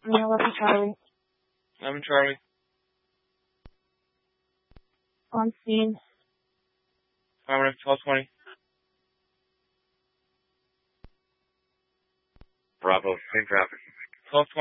11 Charlie. 11 Charlie. On scene. Affirmative, 1220. Bravo, same traffic. 1220.